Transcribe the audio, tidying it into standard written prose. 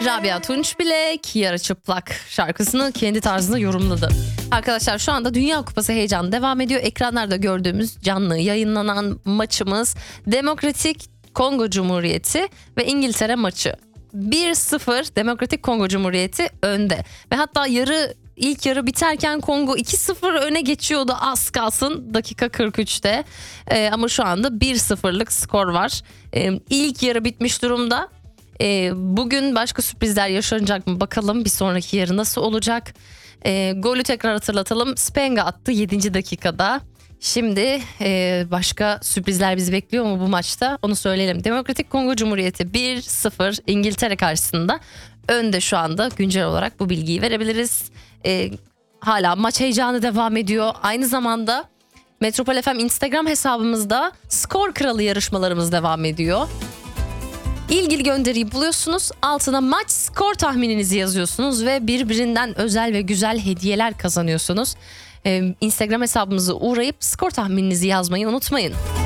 Rabia Tunç bile Yarı Çıplak şarkısını kendi tarzında yorumladı. Arkadaşlar şu anda Dünya Kupası heyecanı devam ediyor. Ekranlarda gördüğümüz canlı yayınlanan maçımız Demokratik Kongo Cumhuriyeti ve İngiltere maçı. 1-0 Demokratik Kongo Cumhuriyeti önde. Ve hatta ilk yarı biterken Kongo 2-0 öne geçiyordu az kalsın dakika 43'te. Ama şu anda 1-0'lık skor var. İlk yarı bitmiş durumda. Bugün başka sürprizler yaşanacak mı bakalım, bir sonraki yarı nasıl olacak? Golü tekrar hatırlatalım. Spenga attı 7. dakikada. Şimdi başka sürprizler bizi bekliyor mu bu maçta? Onu söyleyelim. Demokratik Kongo Cumhuriyeti 1-0 İngiltere karşısında önde şu anda. Güncel olarak bu bilgiyi verebiliriz. Hala maç heyecanı devam ediyor. Aynı zamanda Metropol FM Instagram hesabımızda skor kralı yarışmalarımız devam ediyor. İlgili gönderiyi buluyorsunuz, altına maç skor tahmininizi yazıyorsunuz ve birbirinden özel ve güzel hediyeler kazanıyorsunuz. Instagram hesabımıza uğrayıp skor tahmininizi yazmayı unutmayın.